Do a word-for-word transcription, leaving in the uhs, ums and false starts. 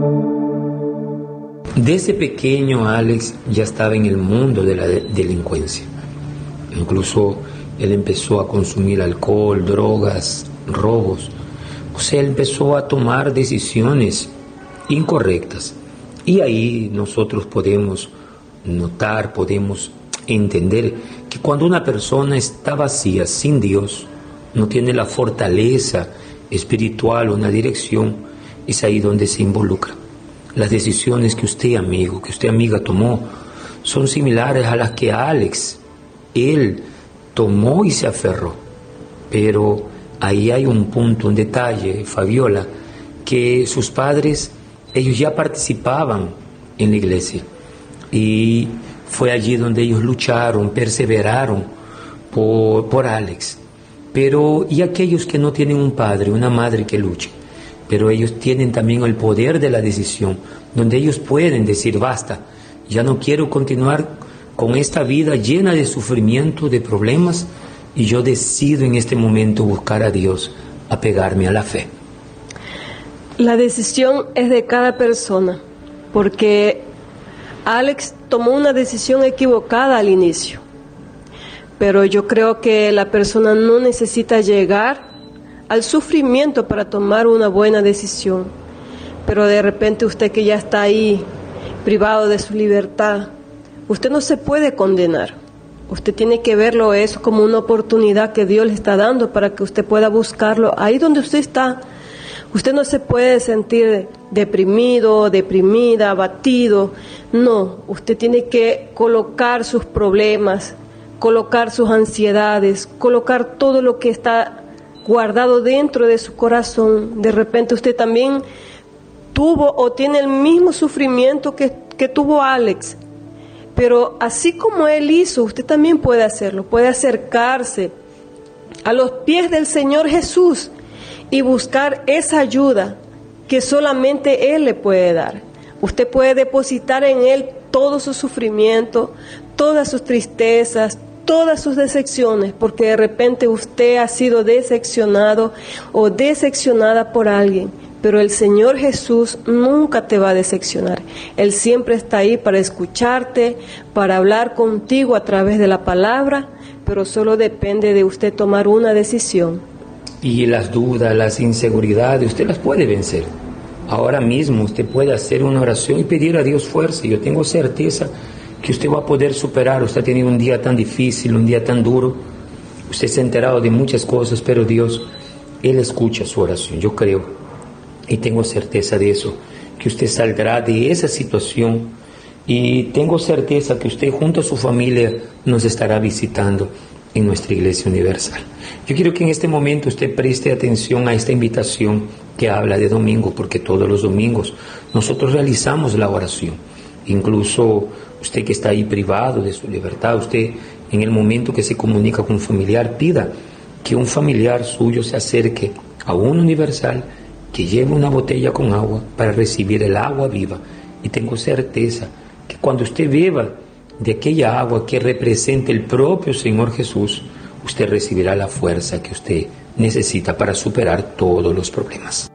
Desde pequeño Alex ya estaba en el mundo de la de- delincuencia. Incluso él empezó a consumir alcohol, drogas, robos. O sea, él empezó a tomar decisiones incorrectas. Y ahí nosotros podemos notar, podemos entender que cuando una persona está vacía, sin Dios, no tiene la fortaleza espiritual o una dirección, es ahí donde se involucra. Las decisiones que usted, amigo, que usted, amiga, tomó, son similares a las que Alex, él tomó y se aferró. Pero ahí hay un punto, un detalle, Fabiola, que sus padres, ellos ya participaban en la iglesia. Y fue allí donde ellos lucharon, perseveraron por, por Alex. Pero, ¿y aquellos que no tienen un padre, una madre que luche? Pero ellos tienen también el poder de la decisión, donde ellos pueden decir, basta, ya no quiero continuar con esta vida llena de sufrimiento, de problemas, y yo decido en este momento buscar a Dios, apegarme a la fe. La decisión es de cada persona, porque Alex tomó una decisión equivocada al inicio, pero yo creo que la persona no necesita llegar al sufrimiento para tomar una buena decisión. Pero de repente usted que ya está ahí privado de su libertad, usted no se puede condenar. Usted tiene que verlo eso como una oportunidad que Dios le está dando para que usted pueda buscarlo ahí donde usted está. Usted no se puede sentir deprimido, deprimida, abatido. No, usted tiene que colocar sus problemas, colocar sus ansiedades, colocar todo lo que está guardado dentro de su corazón. De repente usted también tuvo o tiene el mismo sufrimiento que, que tuvo Alex, pero así como él hizo, usted también puede hacerlo, puede acercarse a los pies del Señor Jesús y buscar esa ayuda que solamente Él le puede dar. Usted puede depositar en Él todo su sufrimiento, todas sus tristezas, todas sus decepciones, porque de repente usted ha sido decepcionado o decepcionada por alguien, pero el Señor Jesús nunca te va a decepcionar. Él siempre está ahí para escucharte, para hablar contigo a través de la palabra, pero solo depende de usted tomar una decisión. Y las dudas, las inseguridades, usted las puede vencer. Ahora mismo usted puede hacer una oración y pedir a Dios fuerza. Yo tengo certeza que usted va a poder superar. Usted ha tenido un día tan difícil, un día tan duro. Usted se ha enterado de muchas cosas, pero Dios, Él escucha su oración, yo creo. Y tengo certeza de eso, que usted saldrá de esa situación. Y tengo certeza que usted junto a su familia nos estará visitando en nuestra Iglesia Universal. Yo quiero que en este momento usted preste atención a esta invitación que habla de domingo, porque todos los domingos nosotros realizamos la oración. Incluso usted que está ahí privado de su libertad, usted en el momento que se comunica con un familiar, pida que un familiar suyo se acerque a un universal, que lleve una botella con agua para recibir el agua viva. Y tengo certeza que cuando usted beba de aquella agua que representa el propio Señor Jesús, usted recibirá la fuerza que usted necesita para superar todos los problemas.